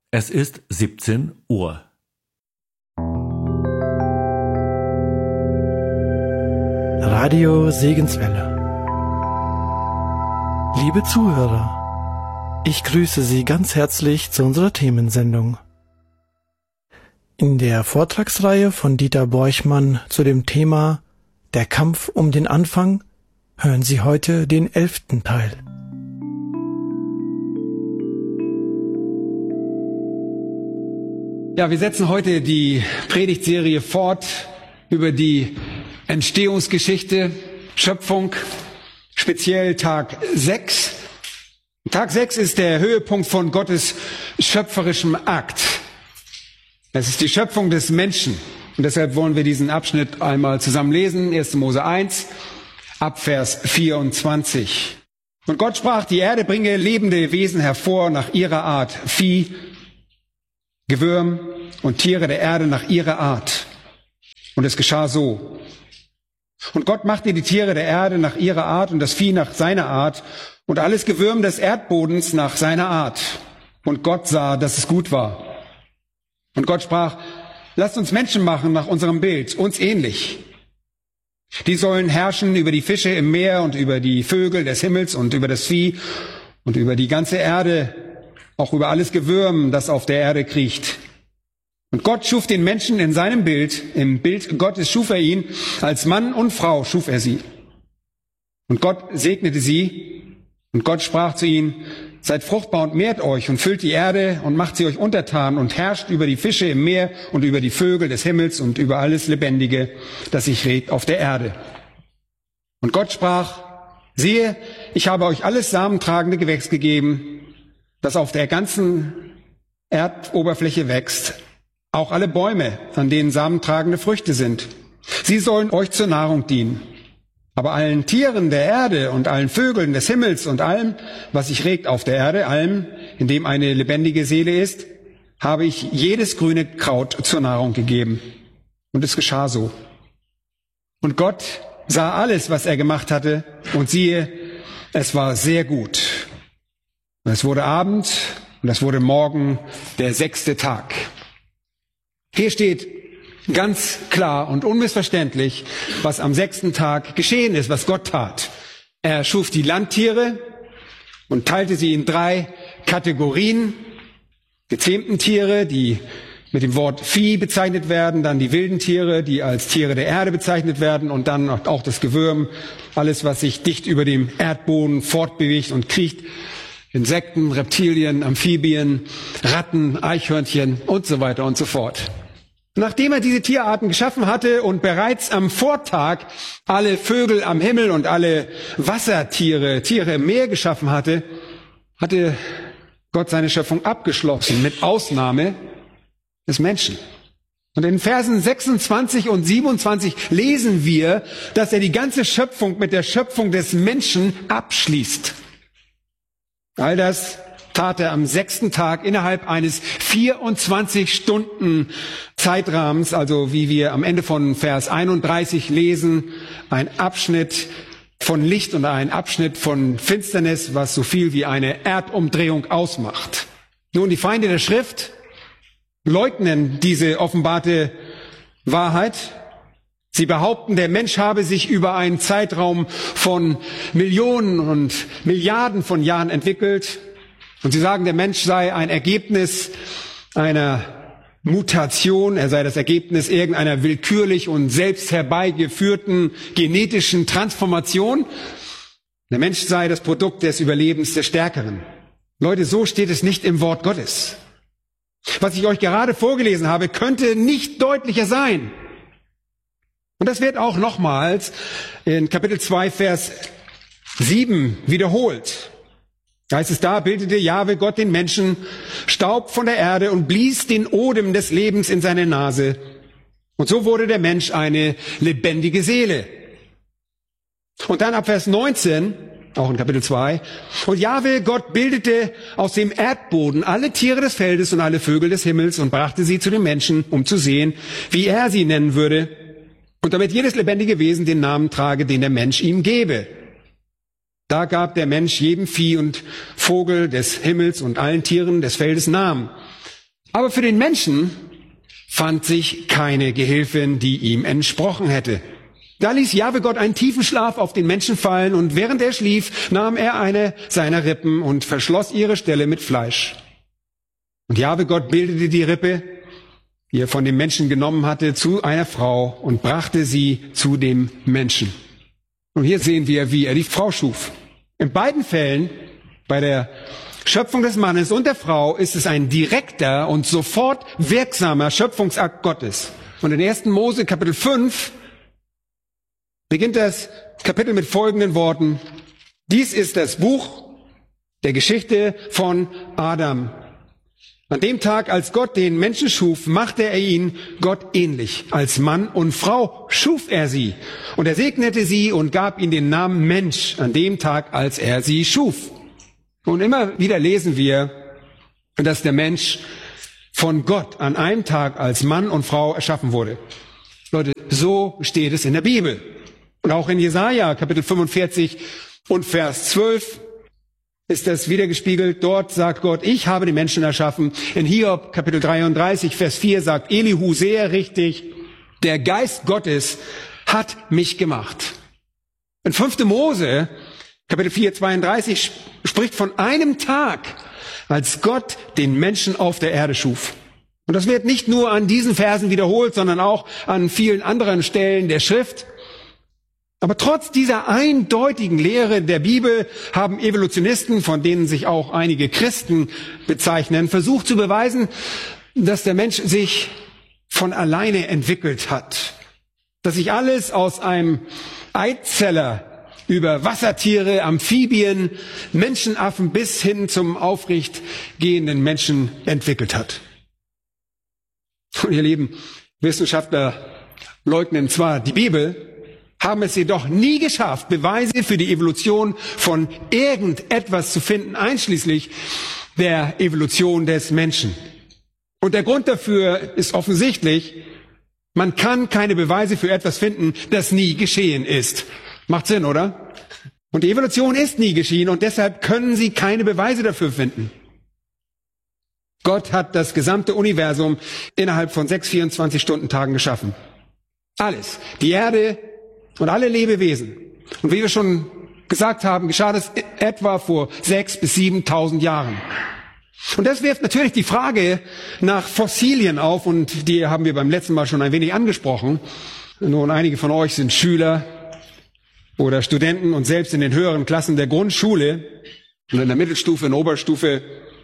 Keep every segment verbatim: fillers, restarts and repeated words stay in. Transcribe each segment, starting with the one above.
Es ist siebzehn Uhr. Radio Segenswelle. Liebe Zuhörer, ich grüße Sie ganz herzlich zu unserer Themensendung. In der Vortragsreihe von Dieter Borchmann zu dem Thema Der Kampf um den Anfang hören Sie heute den elften Teil. Ja, wir setzen heute die Predigtserie fort über die Entstehungsgeschichte, Schöpfung, speziell Tag sechs. Tag sechs ist der Höhepunkt von Gottes schöpferischem Akt. Es ist die Schöpfung des Menschen. Und deshalb wollen wir diesen Abschnitt einmal zusammen lesen. erster Mose eins, ab Vers vierundzwanzig. Und Gott sprach, die Erde bringe lebende Wesen hervor nach ihrer Art, Vieh, Gewürm und Tiere der Erde nach ihrer Art. Und es geschah so. Und Gott machte die Tiere der Erde nach ihrer Art und das Vieh nach seiner Art und alles Gewürm des Erdbodens nach seiner Art. Und Gott sah, dass es gut war. Und Gott sprach, lasst uns Menschen machen nach unserem Bild, uns ähnlich. Die sollen herrschen über die Fische im Meer und über die Vögel des Himmels und über das Vieh und über die ganze Erde, auch über alles Gewürm, das auf der Erde kriecht. Und Gott schuf den Menschen in seinem Bild, im Bild Gottes schuf er ihn, als Mann und Frau schuf er sie. Und Gott segnete sie, und Gott sprach zu ihnen, seid fruchtbar und mehrt euch und füllt die Erde und macht sie euch untertan und herrscht über die Fische im Meer und über die Vögel des Himmels und über alles Lebendige, das sich regt auf der Erde. Und Gott sprach, siehe, ich habe euch alles samentragende Gewächs gegeben, das auf der ganzen Erdoberfläche wächst, auch alle Bäume, an denen samentragende Früchte sind. Sie sollen euch zur Nahrung dienen. Aber allen Tieren der Erde und allen Vögeln des Himmels und allem, was sich regt auf der Erde, allem, in dem eine lebendige Seele ist, habe ich jedes grüne Kraut zur Nahrung gegeben. Und es geschah so. Und Gott sah alles, was er gemacht hatte, und siehe, es war sehr gut. Und es wurde Abend und es wurde Morgen, der sechste Tag. Hier steht ganz klar und unmissverständlich, was am sechsten Tag geschehen ist, was Gott tat. Er schuf die Landtiere und teilte sie in drei Kategorien. Gezähmten Tiere, die mit dem Wort Vieh bezeichnet werden, dann die wilden Tiere, die als Tiere der Erde bezeichnet werden, und dann auch das Gewürm, alles, was sich dicht über dem Erdboden fortbewegt und kriecht. Insekten, Reptilien, Amphibien, Ratten, Eichhörnchen und so weiter und so fort. Nachdem er diese Tierarten geschaffen hatte und bereits am Vortag alle Vögel am Himmel und alle Wassertiere, Tiere im Meer geschaffen hatte, hatte Gott seine Schöpfung abgeschlossen, mit Ausnahme des Menschen. Und in Versen sechsundzwanzig und siebenundzwanzig lesen wir, dass er die ganze Schöpfung mit der Schöpfung des Menschen abschließt. All das tat er am sechsten Tag innerhalb eines vierundzwanzig Stunden Zeitrahmens, also wie wir am Ende von Vers einunddreißig lesen, ein Abschnitt von Licht und ein Abschnitt von Finsternis, was so viel wie eine Erdumdrehung ausmacht. Nun, die Feinde der Schrift leugnen diese offenbarte Wahrheit. Sie behaupten, der Mensch habe sich über einen Zeitraum von Millionen und Milliarden von Jahren entwickelt. Und sie sagen, der Mensch sei ein Ergebnis einer Mutation, er sei das Ergebnis irgendeiner willkürlich und selbst herbeigeführten genetischen Transformation. Der Mensch sei das Produkt des Überlebens des Stärkeren. Leute, so steht es nicht im Wort Gottes. Was ich euch gerade vorgelesen habe, könnte nicht deutlicher sein. Und das wird auch nochmals in Kapitel zwei, Vers sieben wiederholt. Da heißt es, da bildete Jahwe Gott den Menschen Staub von der Erde und blies den Odem des Lebens in seine Nase. Und so wurde der Mensch eine lebendige Seele. Und dann ab Vers neunzehn, auch in Kapitel zwei, und Jahwe Gott bildete aus dem Erdboden alle Tiere des Feldes und alle Vögel des Himmels und brachte sie zu den Menschen, um zu sehen, wie er sie nennen würde, und damit jedes lebendige Wesen den Namen trage, den der Mensch ihm gebe. Da gab der Mensch jedem Vieh und Vogel des Himmels und allen Tieren des Feldes Namen. Aber für den Menschen fand sich keine Gehilfin, die ihm entsprochen hätte. Da ließ Jahwe Gott einen tiefen Schlaf auf den Menschen fallen, und während er schlief, nahm er eine seiner Rippen und verschloss ihre Stelle mit Fleisch. Und Jahwe Gott bildete die Rippe, die er von dem Menschen genommen hatte, zu einer Frau und brachte sie zu dem Menschen. Und hier sehen wir, wie er die Frau schuf. In beiden Fällen, bei der Schöpfung des Mannes und der Frau, ist es ein direkter und sofort wirksamer Schöpfungsakt Gottes. Und in ersten Mose Kapitel fünf beginnt das Kapitel mit folgenden Worten: Dies ist das Buch der Geschichte von Adam. An dem Tag, als Gott den Menschen schuf, machte er ihn Gott ähnlich. Als Mann und Frau schuf er sie. Und er segnete sie und gab ihnen den Namen Mensch an dem Tag, als er sie schuf. Und immer wieder lesen wir, dass der Mensch von Gott an einem Tag als Mann und Frau erschaffen wurde. Leute, so steht es in der Bibel. Und auch in Jesaja Kapitel fünfundvierzig und Vers zwölf ist das wiedergespiegelt. Dort sagt Gott: Ich habe die Menschen erschaffen. In Hiob Kapitel dreiunddreißig Vers vier sagt Elihu sehr richtig: Der Geist Gottes hat mich gemacht. In fünfte Mose Kapitel vier zweiunddreißig spricht von einem Tag, als Gott den Menschen auf der Erde schuf. Und das wird nicht nur an diesen Versen wiederholt, sondern auch an vielen anderen Stellen der Schrift. Aber trotz dieser eindeutigen Lehre der Bibel haben Evolutionisten, von denen sich auch einige Christen bezeichnen, versucht zu beweisen, dass der Mensch sich von alleine entwickelt hat. Dass sich alles aus einem Eizeller über Wassertiere, Amphibien, Menschenaffen bis hin zum aufrecht gehenden Menschen entwickelt hat. Und ihr lieben Wissenschaftler leugnen zwar die Bibel, haben es jedoch nie geschafft, Beweise für die Evolution von irgendetwas zu finden, einschließlich der Evolution des Menschen. Und der Grund dafür ist offensichtlich: Man kann keine Beweise für etwas finden, das nie geschehen ist. Macht Sinn, oder? Und die Evolution ist nie geschehen, und deshalb können sie keine Beweise dafür finden. Gott hat das gesamte Universum innerhalb von sechs vierundzwanzig-Stunden-Tagen geschaffen. Alles. Die Erde und alle Lebewesen. Und wie wir schon gesagt haben, geschah das etwa vor sechs bis siebentausend Jahren. Und das wirft natürlich die Frage nach Fossilien auf, und die haben wir beim letzten Mal schon ein wenig angesprochen. Nun, einige von euch sind Schüler oder Studenten, und selbst in den höheren Klassen der Grundschule und in der Mittelstufe, in der Oberstufe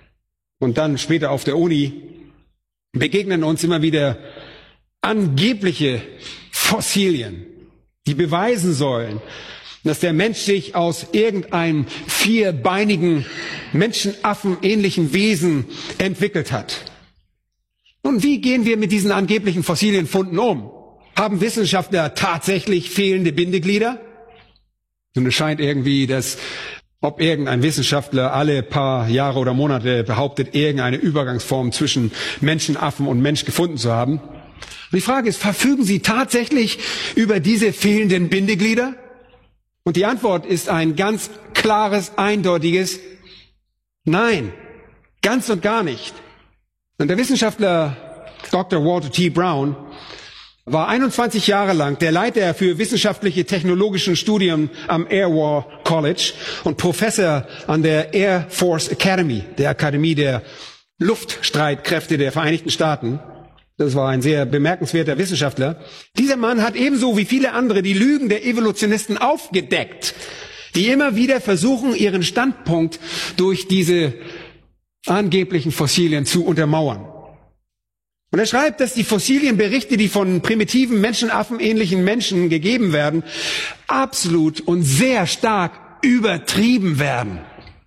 und dann später auf der Uni begegnen uns immer wieder angebliche Fossilien, die beweisen sollen, dass der Mensch sich aus irgendeinem vierbeinigen, menschenaffenähnlichen Wesen entwickelt hat. Nun, wie gehen wir mit diesen angeblichen Fossilienfunden um? Haben Wissenschaftler tatsächlich fehlende Bindeglieder? Und es scheint irgendwie, dass ob irgendein Wissenschaftler alle paar Jahre oder Monate behauptet, irgendeine Übergangsform zwischen Menschenaffen und Mensch gefunden zu haben. Und die Frage ist, verfügen Sie tatsächlich über diese fehlenden Bindeglieder? Und die Antwort ist ein ganz klares, eindeutiges Nein. Ganz und gar nicht. Und der Wissenschaftler Doktor Walter T. Brown war einundzwanzig Jahre lang der Leiter für wissenschaftliche technologischen Studien am Air War College und Professor an der Air Force Academy, der Akademie der Luftstreitkräfte der Vereinigten Staaten. Das war ein sehr bemerkenswerter Wissenschaftler. Dieser Mann hat ebenso wie viele andere die Lügen der Evolutionisten aufgedeckt, die immer wieder versuchen, ihren Standpunkt durch diese angeblichen Fossilien zu untermauern. Und er schreibt, dass die Fossilienberichte, die von primitiven, menschenaffenähnlichen Menschen gegeben werden, absolut und sehr stark übertrieben werden.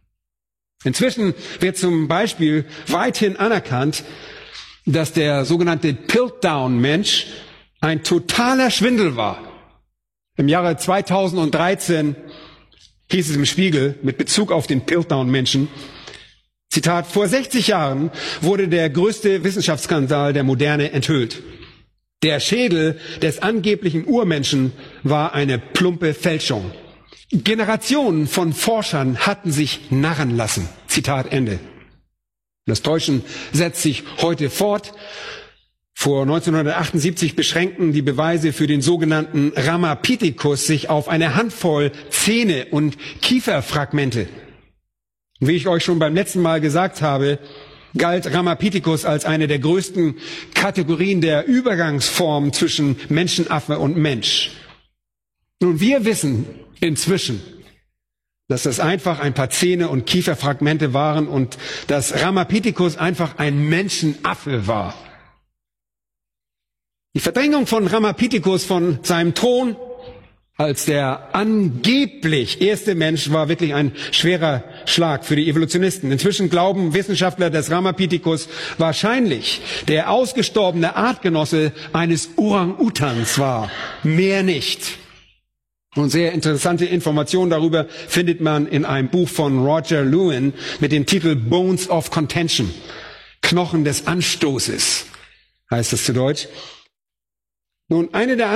Inzwischen wird zum Beispiel weithin anerkannt, dass der sogenannte Piltdown-Mensch ein totaler Schwindel war. Im Jahre zweitausenddreizehn hieß es im Spiegel mit Bezug auf den Piltdown-Menschen, Zitat: Vor sechzig Jahren wurde der größte Wissenschaftsskandal der Moderne enthüllt. Der Schädel des angeblichen Urmenschen war eine plumpe Fälschung. Generationen von Forschern hatten sich narren lassen. Zitat Ende. Das Täuschen setzt sich heute fort. Vor neunzehnhundertachtundsiebzig beschränkten die Beweise für den sogenannten Ramapithecus sich auf eine Handvoll Zähne und Kieferfragmente. Wie ich euch schon beim letzten Mal gesagt habe, galt Ramapithecus als eine der größten Kategorien der Übergangsform zwischen Menschenaffe und Mensch. Nun, wir wissen inzwischen, dass das einfach ein paar Zähne und Kieferfragmente waren und dass Ramapithecus einfach ein Menschenaffe war. Die Verdrängung von Ramapithecus von seinem Thron als der angeblich erste Mensch war wirklich ein schwerer Schlag für die Evolutionisten. Inzwischen glauben Wissenschaftler, dass Ramapithecus wahrscheinlich der ausgestorbene Artgenosse eines Orang-Utans war. Mehr nicht. Und sehr interessante Informationen darüber findet man in einem Buch von Roger Lewin mit dem Titel Bones of Contention. Knochen des Anstoßes heißt es zu Deutsch. Nun, eine der